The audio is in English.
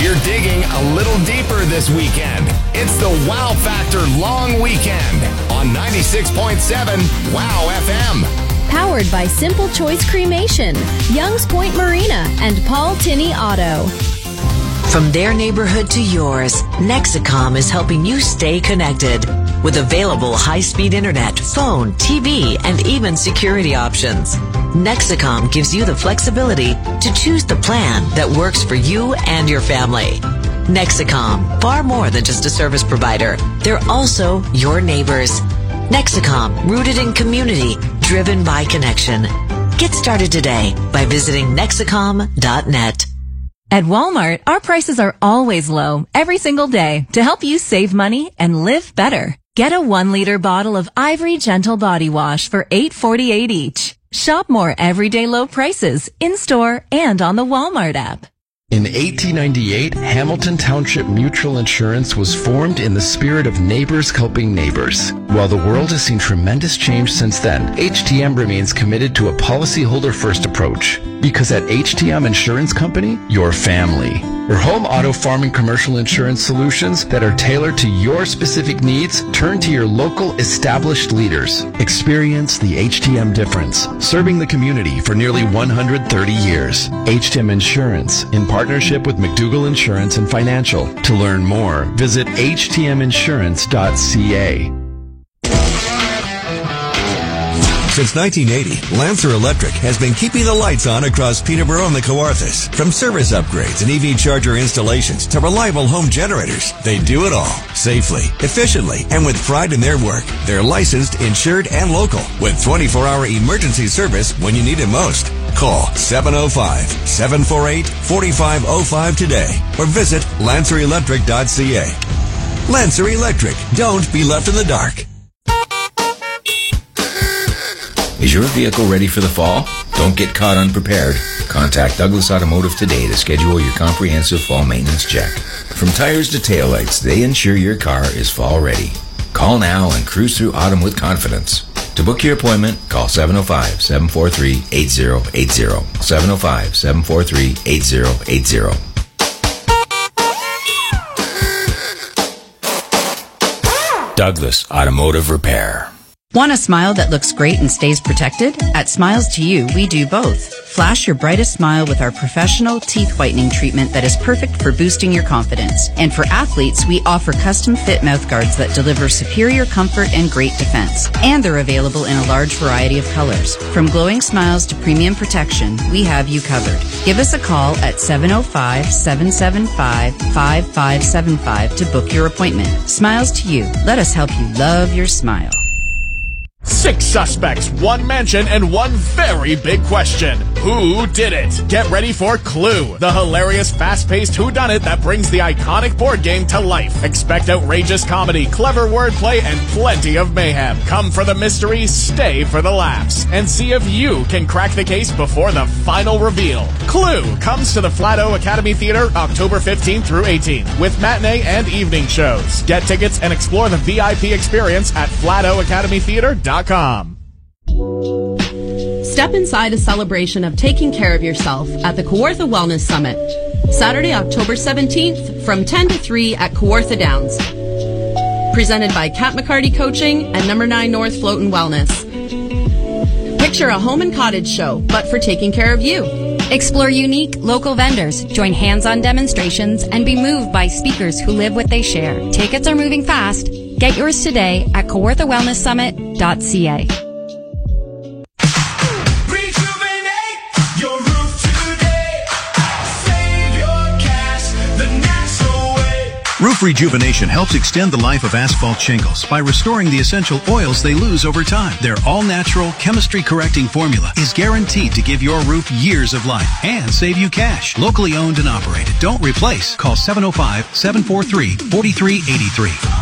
We're digging a little deeper this weekend. It's the Wow Factor Long Weekend on 96.7 Wow FM. Powered by Simple Choice Cremation, Young's Point Marina, and Paul Tinney Auto. From their neighborhood to yours, Nexicom is helping you stay connected. With available high-speed internet, phone, TV, and even security options. Nexicom gives you the flexibility to choose the plan that works for you and your family. Nexicom, far more than just a service provider. They're also your neighbors. Nexicom, rooted in community, driven by connection. Get started today by visiting Nexicom.net. At Walmart, our prices are always low, every single day, to help you save money and live better. Get a 1-liter bottle of Ivory Gentle Body Wash for $8.48 each. Shop more everyday low prices in-store and on the Walmart app. In 1898, Hamilton Township Mutual Insurance was formed in the spirit of neighbors helping neighbors. While the world has seen tremendous change since then, HTM remains committed to a policyholder-first approach. Because at HTM Insurance Company, your family. For home, auto, farm, and commercial insurance solutions that are tailored to your specific needs, turn to your local established leaders. Experience the HTM difference, serving the community for nearly 130 years. HTM Insurance, in partnership with McDougall Insurance and Financial. To learn more, visit htminsurance.ca. Since 1980, Lancer Electric has been keeping the lights on across Peterborough and the Kawarthas. From service upgrades and EV charger installations to reliable home generators, they do it all safely, efficiently, and with pride in their work. They're licensed, insured, and local with 24-hour emergency service when you need it most. Call 705-748-4505 today or visit lancerelectric.ca. Lancer Electric. Don't be left in the dark. Is your vehicle ready for the fall? Don't get caught unprepared. Contact Douglas Automotive today to schedule your comprehensive fall maintenance check. From tires to taillights, they ensure your car is fall ready. Call now and cruise through autumn with confidence. To book your appointment, call 705-743-8080. 705-743-8080. Douglas Automotive Repair. Want a smile that looks great and stays protected? At Smiles to You, we do both. Flash your brightest smile with our professional teeth whitening treatment that is perfect for boosting your confidence. And for athletes, we offer custom fit mouth guards that deliver superior comfort and great defense. And they're available in a large variety of colors. From glowing smiles to premium protection, we have you covered. Give us a call at 705-775-5575 to book your appointment. Smiles to You. Let us help you love your smile. 6 suspects, 1 mansion, and 1 very big question. Who did it? Get ready for Clue, the hilarious, fast-paced whodunit that brings the iconic board game to life. Expect outrageous comedy, clever wordplay, and plenty of mayhem. Come for the mystery, stay for the laughs, and see if you can crack the case before the final reveal. Clue comes to the Flato Academy Theater October 15th through 18th with matinee and evening shows. Get tickets and explore the VIP experience at FlatoAcademyTheater.com. Step inside a celebration of taking care of yourself at the Kawartha Wellness Summit, Saturday, October 17th from 10 to 3 at Kawartha Downs. Presented by Kat McCarty Coaching and Number 9 North Floatin' Wellness. Picture a home and cottage show, but for taking care of you. Explore unique local vendors, join hands-on demonstrations, and be moved by speakers who live what they share. Tickets are moving fast. Get yours today at kawarthawellnesssummit.ca. Roof rejuvenation helps extend the life of asphalt shingles by restoring the essential oils they lose over time. Their all-natural, chemistry-correcting formula is guaranteed to give your roof years of life and save you cash. Locally owned and operated. Don't replace. Call 705-743-4383.